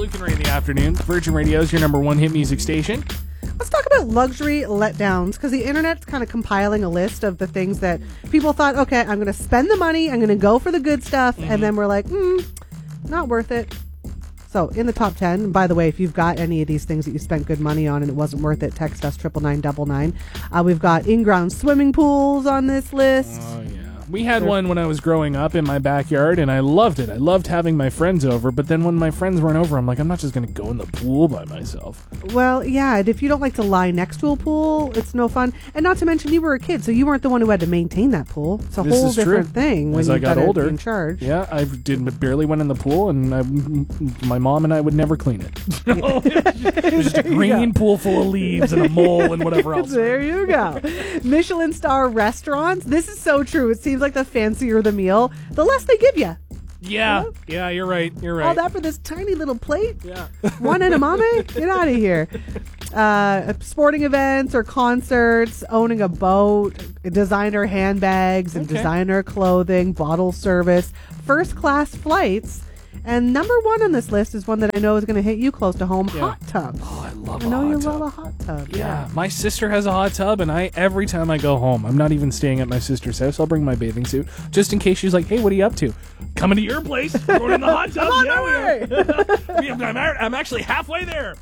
Luke and Ray in the afternoon. Virgin Radio is your number one hit music station. Let's talk about luxury letdowns, because the internet's kind of compiling a list of the things that people thought, okay, I'm going to spend the money, I'm going to go for the good stuff, and then we're like, not worth it. So in the top 10, and by the way, if you've got any of these things that you spent good money on and it wasn't worth it, text us 99999. We've got in-ground swimming pools on this list. Oh, yeah. We had one when I was growing up in my backyard, and I loved it. I loved having my friends over, but then when my friends weren't over, I'm like, I'm not just going to go in the pool by myself. Well, yeah, and if you don't like to lie next to a pool, it's no fun. And not to mention, you were a kid, so you weren't the one who had to maintain that pool. It's a whole different thing when you got older. In charge. Yeah, I barely went in the pool, and my mom and I would never clean it. It was just a green pool full of leaves and a mole and whatever else. There you go. Michelin star restaurants. This is so true. It seems like the fancier the meal, the less they give you. Yeah, yeah, you're right. All that for this tiny little plate? Yeah. One edamame? Get out of here. Sporting events or concerts, owning a boat, designer handbags and designer clothing, bottle service, first class flights. And number one on this list is one that I know is going to hit you close to home, hot tubs. Oh, I love I know you love a hot tub. Yeah, my sister has a hot tub, and every time I go home, I'm not even staying at my sister's house. I'll bring my bathing suit just in case she's like, "Hey, what are you up to? Coming to your place? We're going in the hot tub? I'm actually halfway there."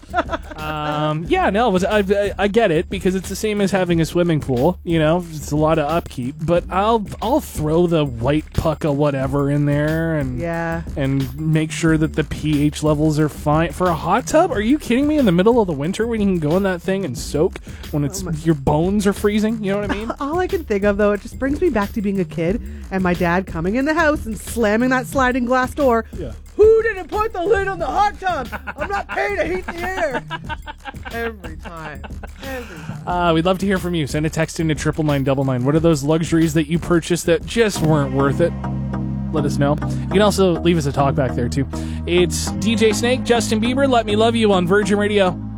I get it, because it's the same as having a swimming pool. You know, it's a lot of upkeep, but I'll throw the white pucka whatever in there, and make sure that the pH levels are fine for a hot tub. Are you kidding me? In the middle of the winter when you can go in that thing and soak when your bones are freezing, you know what I mean? All I can think of, though, it just brings me back to being a kid and my dad coming in the house and slamming that sliding glass door. Yeah. Who didn't put the lid on the hot tub? I'm not paying to heat the air. Every time. We'd love to hear from you. Send a text into 99999. What are those luxuries that you purchased that just weren't worth it? Let us know. You can also leave us a talk back there, too. It's DJ Snake, Justin Bieber, Let Me Love You on Virgin Radio.